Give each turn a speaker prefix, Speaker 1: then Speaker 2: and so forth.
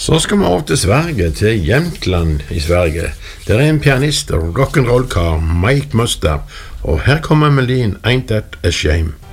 Speaker 1: Så skal vi over til Sverige, til Jämtland i Sverige. Der er en pianist og rock'n'roll-kar, Mike Muster, og her kommer melodien Ain't That a Shame.